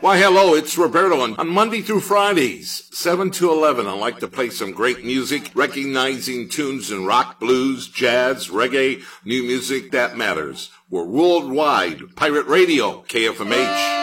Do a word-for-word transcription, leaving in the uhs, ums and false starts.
Why, hello, it's Roberto, and on Monday through Fridays, seven to eleven, I like to play some great music, recognizing tunes in rock, blues, jazz, reggae, new music that matters. We're worldwide. Pirate Radio, K F M H.